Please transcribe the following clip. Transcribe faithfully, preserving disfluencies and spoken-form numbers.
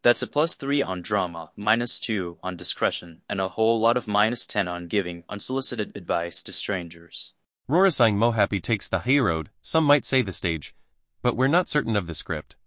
That's a plus three on drama, minus two on discretion, and a whole lot of minus ten on giving unsolicited advice to strangers. Rorasang Mohappy takes the high road, some might say the stage, but we're not certain of the script.